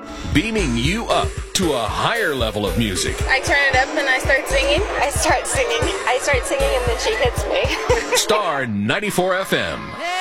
beaming you up to a higher level of music. I turn it up and I start singing. I start singing and then she hits me. Star 94 FM.